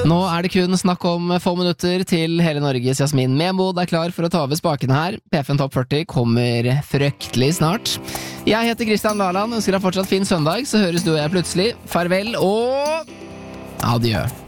Nå det kun snakk om få minutter til hele Norges Jasmin Memod klar for å ta over spakene her. PFN Topp 40 kommer fryktelig snart. Jeg heter Kristian Laland, ønsker deg fortsatt fin søndag, så høres du og jeg plutselig. Farvel og adjø.